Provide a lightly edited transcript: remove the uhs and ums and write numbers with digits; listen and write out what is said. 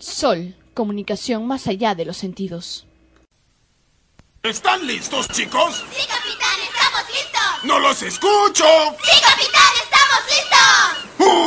Sol, comunicación más allá de los sentidos. ¿Están listos, chicos? ¡Sí, capitán! ¡Estamos listos! ¡No los escucho! ¡Sí, capitán! ¡Estamos listos!